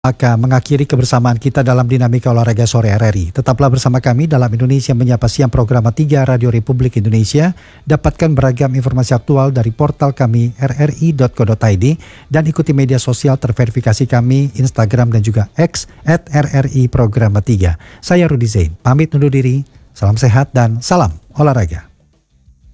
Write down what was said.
Maka mengakhiri kebersamaan kita dalam dinamika olahraga sore RRI. Tetaplah bersama kami dalam Indonesia Menyapa Siang program 3 Radio Republik Indonesia. Dapatkan beragam informasi aktual dari portal kami rri.co.id dan ikuti media sosial terverifikasi kami Instagram dan juga X @RRI Program 3. Saya Rudi Zain, pamit undur diri. Salam sehat dan salam olahraga.